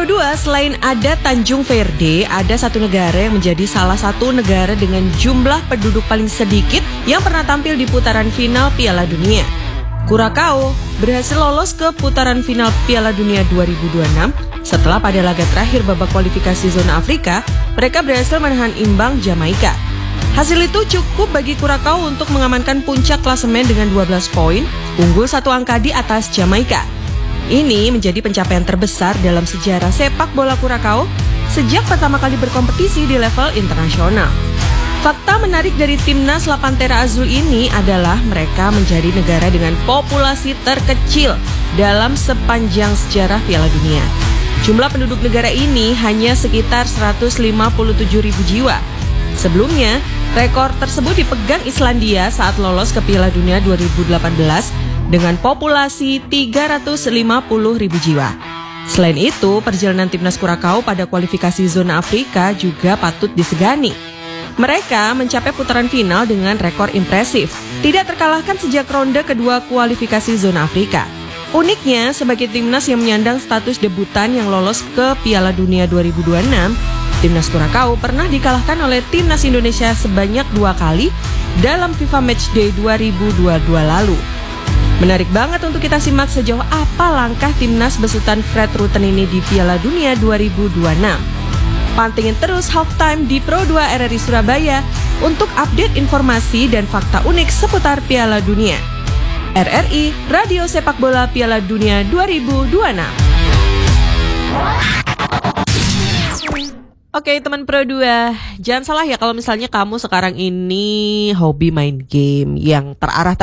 Pro 2, selain ada Tanjung Verde, ada satu negara yang menjadi salah satu negara dengan jumlah penduduk paling sedikit yang pernah tampil di putaran final Piala Dunia. Curaçao berhasil lolos ke putaran final Piala Dunia 2026 setelah pada laga terakhir babak kualifikasi zona Afrika, mereka berhasil menahan imbang Jamaika. Hasil itu cukup bagi Curaçao untuk mengamankan puncak klasemen dengan 12 poin, unggul satu angka di atas Jamaika. Ini menjadi pencapaian terbesar dalam sejarah sepak bola Curaçao sejak pertama kali berkompetisi di level internasional. Fakta menarik dari timnas La Pantera Azul ini adalah mereka menjadi negara dengan populasi terkecil dalam sepanjang sejarah Piala Dunia. Jumlah penduduk negara ini hanya sekitar 157.000 jiwa. Sebelumnya, rekor tersebut dipegang Islandia saat lolos ke Piala Dunia 2018 dengan populasi 350.000 jiwa. Selain itu, perjalanan timnas Curaçao pada kualifikasi zona Afrika juga patut disegani. Mereka mencapai putaran final dengan rekor impresif, tidak terkalahkan sejak ronde kedua kualifikasi zona Afrika. Uniknya, sebagai timnas yang menyandang status debutan yang lolos ke Piala Dunia 2026, timnas Curaçao pernah dikalahkan oleh timnas Indonesia sebanyak 2 kali dalam FIFA Matchday 2022 lalu. Menarik banget untuk kita simak sejauh apa langkah timnas besutan Fred Rutten ini di Piala Dunia 2026. Pantengin terus Halftime di Pro 2 RRI Surabaya untuk update informasi dan fakta unik seputar Piala Dunia. RRI, Radio Sepak Bola Piala Dunia 2026. Oke teman Pro 2, jangan salah ya kalau misalnya kamu sekarang ini hobi main game yang terarah